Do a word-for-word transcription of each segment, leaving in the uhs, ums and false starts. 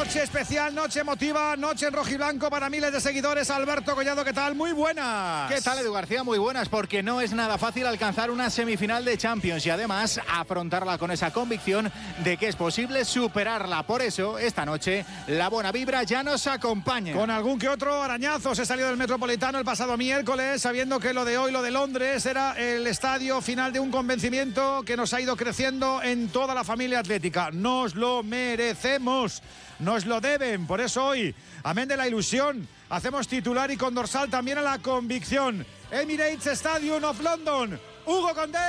Noche especial, noche emotiva, noche en rojiblanco para miles de seguidores. Alberto Collado, ¿qué tal? Muy buenas. ¿Qué tal, Edu García? Muy buenas, porque no es nada fácil alcanzar una semifinal de Champions y además afrontarla con esa convicción de que es posible superarla. Por eso, esta noche, la buena vibra ya nos acompaña. Con algún que otro arañazo se salió del Metropolitano el pasado miércoles, sabiendo que lo de hoy, lo de Londres, era el estadio final de un convencimiento que nos ha ido creciendo en toda la familia atlética. Nos lo merecemos. Nos lo deben, por eso hoy, amén de la ilusión, hacemos titular y con dorsal también a la convicción. Emirates Stadium of London, Hugo Condé.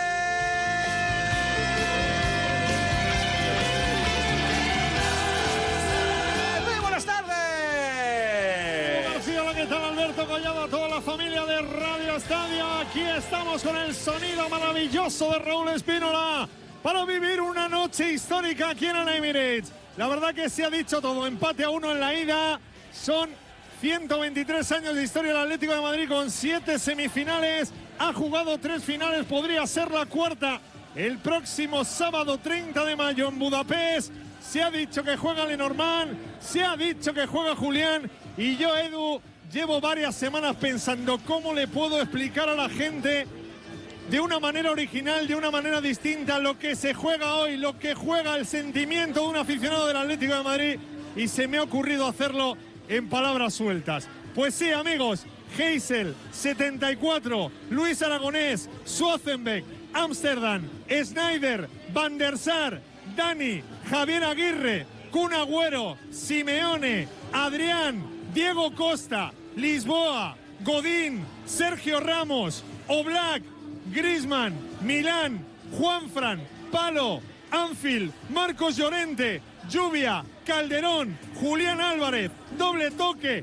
Muy buenas tardes. García, ¿qué tal, Alberto Collado? A toda la familia de Radio Estadio, aquí estamos con el sonido maravilloso de Raúl Espínola para vivir una noche histórica aquí en el Emirates. La verdad que se ha dicho todo, empate a uno en la ida, son ciento veintitrés años de historia del Atlético de Madrid con siete semifinales, ha jugado tres finales, podría ser la cuarta el próximo sábado treinta de mayo en Budapest. Se ha dicho que juega Lenormand, se ha dicho que juega Julián y yo, Edu, llevo varias semanas pensando cómo le puedo explicar a la gente de una manera original, de una manera distinta, lo que se juega hoy, lo que juega el sentimiento de un aficionado del Atlético de Madrid, y se me ha ocurrido hacerlo en palabras sueltas. Pues sí, amigos, Heysel, setenta y cuatro, Luis Aragonés, Schwarzenbeck, Ámsterdam, Snyder, Van der Sar, Dani, Javier Aguirre, Kun Agüero, Simeone, Adrián, Diego Costa, Lisboa, Godín, Sergio Ramos, Oblak, Griezmann, Milán, Juanfran, Palo, Anfield, Marcos Llorente, Lluvia, Calderón, Julián Álvarez, doble toque,